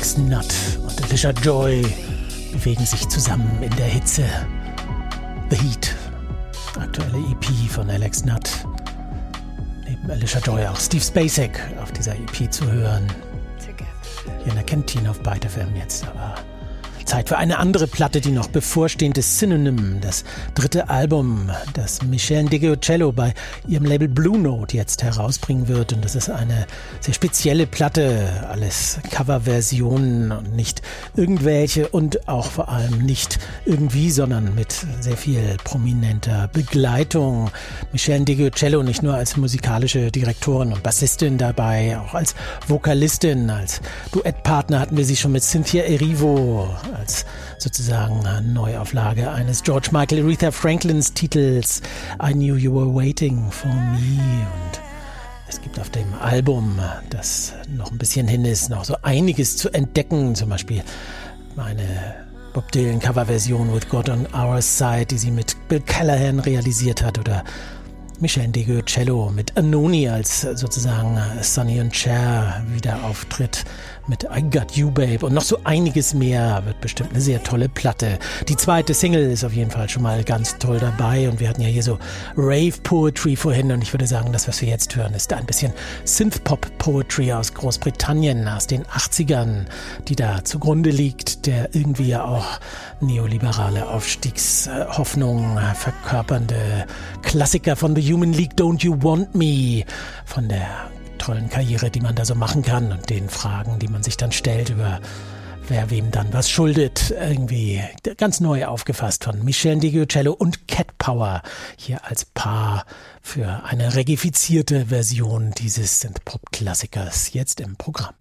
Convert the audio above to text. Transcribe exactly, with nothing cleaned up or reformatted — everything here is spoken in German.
Alex Nutt und Alicia Joy bewegen sich zusammen in der Hitze. The Heat, aktuelle E P von Alex Nutt. Neben Alicia Joy auch Steve Spacek auf dieser E P zu hören. Hier in der Kantine auf Byte F M jetzt, aber Zeit für eine andere Platte, die noch bevorsteht, ist Synonym, das dritte Album, das Michele Deguocello bei ihrem Label Blue Note jetzt herausbringen wird. Und das ist eine sehr spezielle Platte, alles Coverversionen und nicht irgendwelche und auch vor allem nicht irgendwie, sondern mit sehr viel prominenter Begleitung. Michele Deguocello nicht nur als musikalische Direktorin und Bassistin dabei, auch als Vokalistin, als Duettpartner hatten wir sie schon mit Cynthia Erivo, als sozusagen Neuauflage eines George Michael Aretha Franklins Titels I Knew You Were Waiting For Me. Und es gibt auf dem Album, das noch ein bisschen hin ist, noch so einiges zu entdecken. Zum Beispiel eine Bob Dylan Coverversion With God On Our Side, die sie mit Bill Callahan realisiert hat, oder Michele Deguocello mit Anoni als sozusagen Sonny und Cher wieder auftritt mit I Got You Babe und noch so einiges mehr. Wird bestimmt eine sehr tolle Platte. Die zweite Single ist auf jeden Fall schon mal ganz toll dabei und wir hatten ja hier so Rave Poetry vorhin und ich würde sagen, das, was wir jetzt hören, ist ein bisschen Synthpop Poetry aus Großbritannien aus den achtzigern, die da zugrunde liegt, der irgendwie ja auch neoliberale Aufstiegshoffnung verkörpernde Klassiker von The Human League, Don't You Want Me, von der tollen Karriere, die man da so machen kann und den Fragen, die man sich dann stellt über wer wem dann was schuldet, irgendwie ganz neu aufgefasst von Michele Deguocello und Cat Power hier als Paar für eine regifizierte Version dieses Synthpop-Klassikers jetzt im Programm.